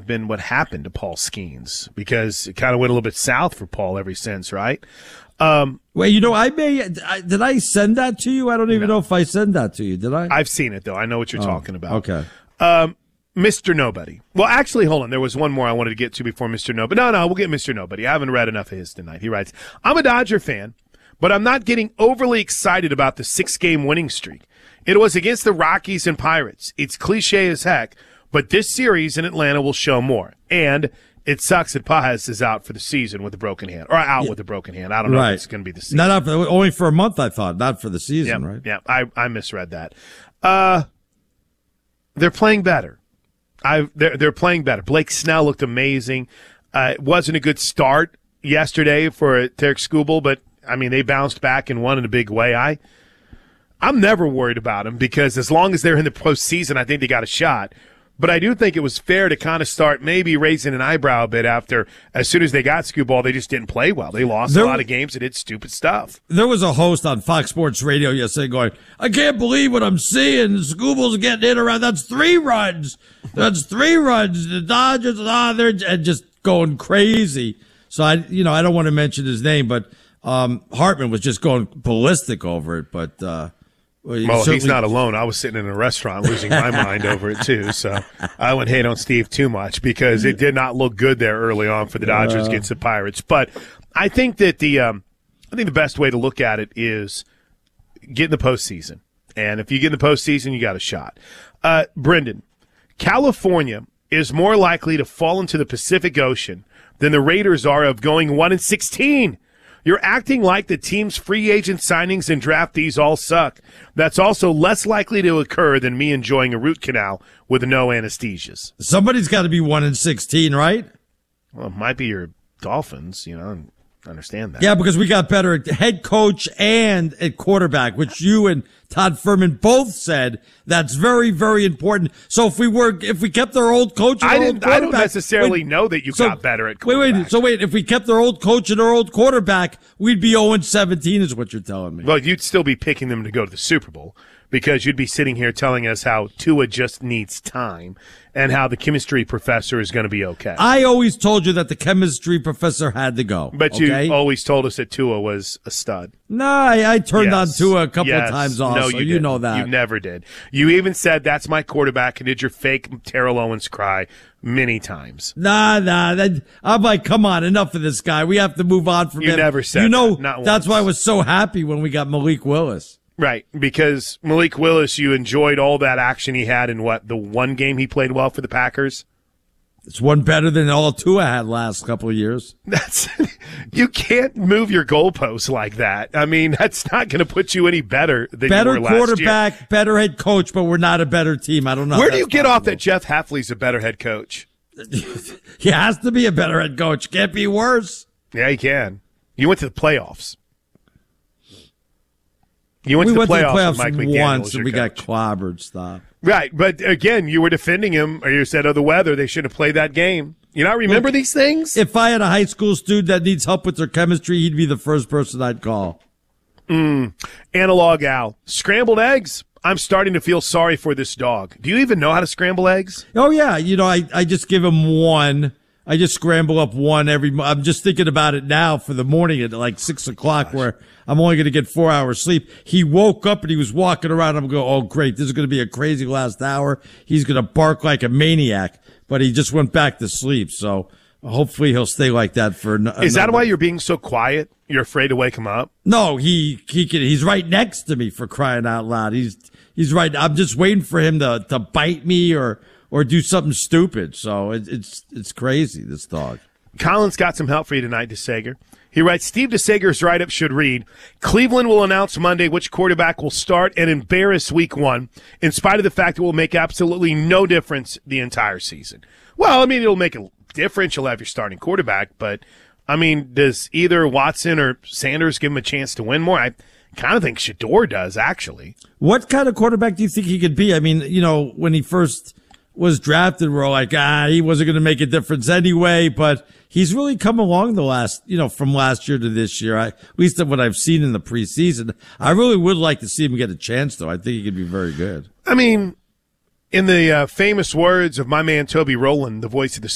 been what happened to Paul Skeens, because it kind of went a little bit south for Paul ever since, right? Wait, did I send that to you? I don't even know if I sent that to you. Did I? I've seen it, though. I know what you're talking about. Okay. Mr. Nobody. Well, actually, hold on. There was one more I wanted to get to before Mr. Nobody. No, we'll get Mr. Nobody. I haven't read enough of his tonight. He writes, I'm a Dodger fan, but I'm not getting overly excited about the 6-game winning streak. It was against the Rockies and Pirates. It's cliche as heck, but this series in Atlanta will show more. And it sucks that Paz is out for the season with a broken hand, or out with a broken hand. I don't know if it's going to be the season. Only for a month, I thought, not for the season, right? Yeah, I misread that. They're playing better. They're playing better. Blake Snell looked amazing. It wasn't a good start yesterday for Tarik Skubal, but I mean they bounced back and won in a big way. I'm never worried about them because as long as they're in the postseason, I think they got a shot. But I do think it was fair to kind of start maybe raising an eyebrow a bit after, as soon as they got Skubal, they just didn't play well. They lost a lot of games and did stupid stuff. There was a host on Fox Sports Radio yesterday going, I can't believe what I'm seeing. Skubal's getting in around. That's 3 runs. That's 3 runs. The Dodgers, they're just going crazy. So I don't want to mention his name, but Hartman was just going ballistic over it. But well, he's not alone. I was sitting in a restaurant losing my mind over it, too. So I wouldn't hate on Steve too much because it did not look good there early on for the Dodgers against the Pirates. But I think that the best way to look at it is get in the postseason. And if you get in the postseason, you got a shot. Brendan, California is more likely to fall into the Pacific Ocean than the Raiders are of going 1-16. You're acting like the team's free agent signings and draftees all suck. That's also less likely to occur than me enjoying a root canal with no anesthesias. Somebody's got to be 1-16, right? Well, it might be your Dolphins, I understand that. Yeah, because we got better at head coach and at quarterback, which you and Todd Furman both said that's very, very important. So if we kept our old coach and our old quarterback, I don't necessarily know that you got better at quarterback. Wait, if we kept our old coach and our old quarterback, we'd be 0-17 is what you're telling me. Well, you'd still be picking them to go to the Super Bowl because you'd be sitting here telling us how Tua just needs time and how the chemistry professor is going to be okay. I always told you that the chemistry professor had to go. But you always told us that Tua was a stud. No, I turned on Tua a couple of times also. No, you know that. You never did. You even said, that's my quarterback, and did your fake Terrell Owens cry many times. Nah. I'm like, come on, enough of this guy. We have to move on from him. You never said that. Not that's once. why I was so happy when we got Malik Willis. Right, because Malik Willis, you enjoyed all that action he had in the one game he played well for the Packers? It's one better than all Tua had last couple of years. You can't move your goalposts like that. I mean, that's not going to put you any better than you were last year. Better quarterback, better head coach, but we're not a better team. I don't know. Where do you get off that Jeff Hafley's a better head coach? He has to be a better head coach. Can't be worse. Yeah, he can. You went to the playoffs. We went to the playoffs with Mike McDaniel once, and we got clobbered. Stop. Right, but again, you were defending him, or you said, the weather, they shouldn't have played that game. You not remember these things? If I had a high school student that needs help with their chemistry, he'd be the first person I'd call. Analog Al. Scrambled eggs. I'm starting to feel sorry for this dog. Do you even know how to scramble eggs? Oh, yeah. I just give him one. I just scramble up one I'm just thinking about it now for the morning at like 6 o'clock where I'm only going to get 4 hours sleep. He woke up and he was walking around. I'm going, oh, great. This is going to be a crazy last hour. He's going to bark like a maniac, but he just went back to sleep. So hopefully he'll stay like that for Is that why you're being so quiet? You're afraid to wake him up? No, he's right next to me, for crying out loud. He's right. I'm just waiting for him to bite me or do something stupid. So it's crazy, this dog. Colin's got some help for you tonight, DeSager. He writes, Steve DeSager's write-up should read, Cleveland will announce Monday which quarterback will start and embarrass Week 1, in spite of the fact it will make absolutely no difference the entire season. Well, I mean, it'll make a difference. You'll have your starting quarterback, but, I mean, does either Watson or Sanders give him a chance to win more? I kind of think Shador does, actually. What kind of quarterback do you think he could be? I mean, when he first was drafted, we're like, he wasn't going to make a difference anyway, but he's really come along from last year to this year. At least what I've seen in the preseason. I really would like to see him get a chance, though. I think he could be very good. I mean, in the famous words of my man Toby Rowland, the voice of the